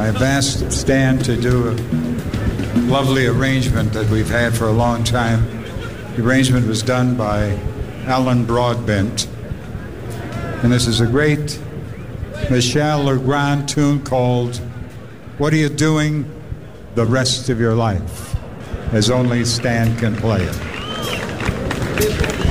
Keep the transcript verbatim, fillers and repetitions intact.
I've asked Stan to do a lovely arrangement that we've had for a long time. The arrangement was done by Alan Broadbent. And this is a great Michel Legrand tune called What Are You Doing the Rest of Your Life? As only Stan can play it.